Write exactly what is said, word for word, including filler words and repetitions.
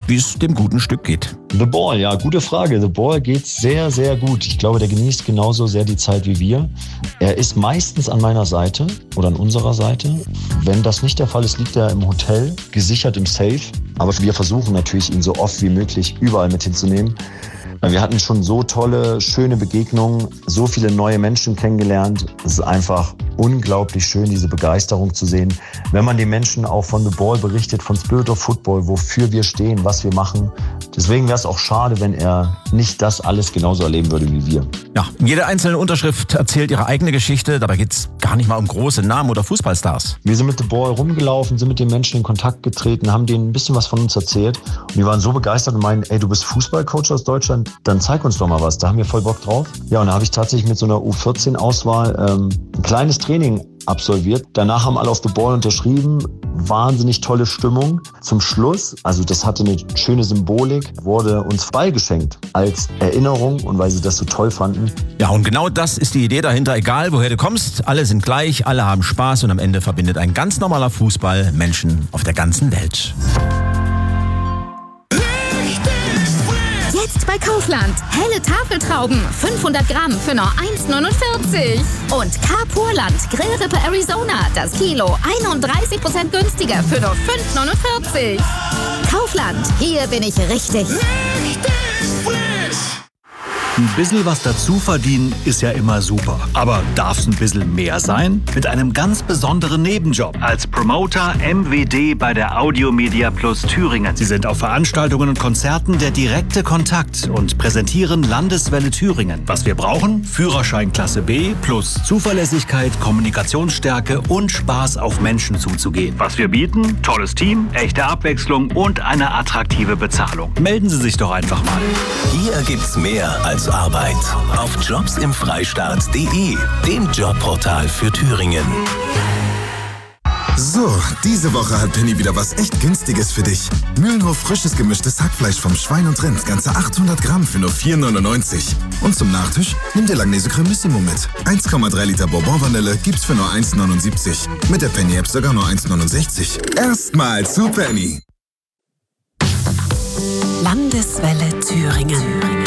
wie es dem guten Stück geht. The Ball, ja, gute Frage. The Ball geht sehr, sehr gut. Ich glaube, der genießt genauso sehr die Zeit wie wir. Er ist meistens an meiner Seite oder an unserer Seite. Wenn das nicht der Fall ist, liegt er im Hotel, gesichert im Safe. Aber wir versuchen natürlich, ihn so oft wie möglich überall mit hinzunehmen. Wir hatten schon so tolle, schöne Begegnungen, so viele neue Menschen kennengelernt. Es ist einfach unglaublich schön, diese Begeisterung zu sehen. Wenn man den Menschen auch von The Ball berichtet, von Spirit of Football, wofür wir stehen, was wir machen. Deswegen wäre es auch schade, wenn er nicht das alles genauso erleben würde wie wir. Ja, jede einzelne Unterschrift erzählt ihre eigene Geschichte. Dabei geht es gar nicht mal um große Namen oder Fußballstars. Wir sind mit The Ball rumgelaufen, sind mit den Menschen in Kontakt getreten, haben denen ein bisschen was von uns erzählt. Und die waren so begeistert und meinen, ey, du bist Fußballcoach aus Deutschland? Dann zeig uns doch mal was. Da haben wir voll Bock drauf. Ja, und da habe ich tatsächlich mit so einer U vierzehn Auswahl ähm, ein kleines Training absolviert. Danach haben alle auf The Ball unterschrieben. Wahnsinnig tolle Stimmung. Zum Schluss, also das hatte eine schöne Symbolik, wurde uns Ball geschenkt als Erinnerung und weil sie das so toll fanden. Ja, und genau das ist die Idee dahinter. Egal, woher du kommst, alle sind gleich, alle haben Spaß und am Ende verbindet ein ganz normaler Fußball Menschen auf der ganzen Welt. Jetzt bei Kaufland. Helle Tafeltrauben, fünfhundert Gramm für nur eins neunundvierzig. Und Carpurland Grillrippe Arizona, das Kilo einunddreißig Prozent günstiger für nur fünf neunundvierzig. Kaufland, hier bin ich richtig. Richtig frisch. Ein bisschen was dazu verdienen ist ja immer super. Aber darf es ein bisschen mehr sein? Mit einem ganz besonderen Nebenjob. Als Promoter M W D bei der Audiomedia Plus Thüringen. Sie sind auf Veranstaltungen und Konzerten der direkte Kontakt und präsentieren Landeswelle Thüringen. Was wir brauchen? Führerschein Klasse B plus Zuverlässigkeit, Kommunikationsstärke und Spaß auf Menschen zuzugehen. Was wir bieten? Tolles Team, echte Abwechslung und eine attraktive Bezahlung. Melden Sie sich doch einfach mal. Hier gibt's mehr als Arbeit. Auf jobs im freistaat punkt de, dem Jobportal für Thüringen. So, diese Woche hat Penny wieder was echt Günstiges für dich. Mühlenhof frisches gemischtes Hackfleisch vom Schwein und Rind, ganze achthundert Gramm für nur vier neunundneunzig. Und zum Nachtisch nimm dir Langnese Cremissimo mit. eins Komma drei Liter Bourbon-Vanille gibt's für nur eins neunundsiebzig. Mit der Penny-App sogar nur eins neunundsechzig. Erstmal zu Penny. Landeswelle Thüringen.